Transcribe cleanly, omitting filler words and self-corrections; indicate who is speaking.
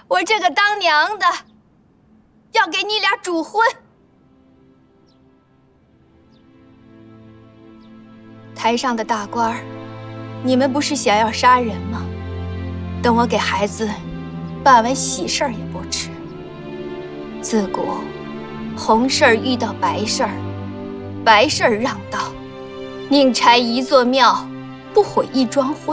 Speaker 1: 我这个当娘的要给你俩主婚。台上的大官儿，你们不是想要杀人吗？等我给孩子办完喜事儿也不迟。自古红事儿遇到白事儿，白事儿让道，宁拆一座庙，不毁一桩婚。